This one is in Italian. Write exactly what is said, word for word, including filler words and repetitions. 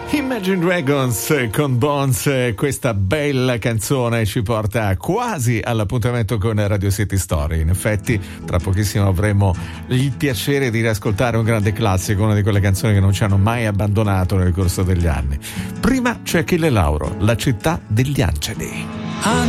Imagine Dragons con Bones, questa bella canzone ci porta quasi all'appuntamento con Radio City Story. In effetti tra pochissimo avremo il piacere di riascoltare un grande classico, una di quelle canzoni che non ci hanno mai abbandonato nel corso degli anni. Prima c'è Achille Lauro, La città degli angeli.